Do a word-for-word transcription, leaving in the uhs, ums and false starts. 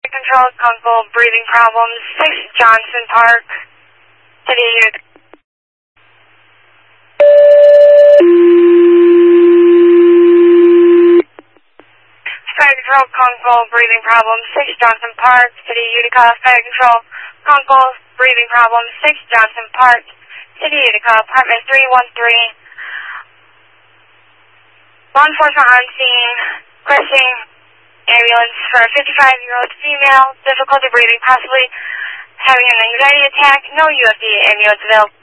Control, Kunkel, breathing problems, six Johnson Park, City of Utica. Fire Control, Kunkel, breathing problems, six Johnson Park, City of Utica. Fire Control, Kunkel, breathing problems, six Johnson Park, City of Utica, apartment three one three. Law enforcement on scene, requesting ambulance for a fifty-five-year-old female, difficulty breathing, possibly having an anxiety attack. No U F D ambulance available.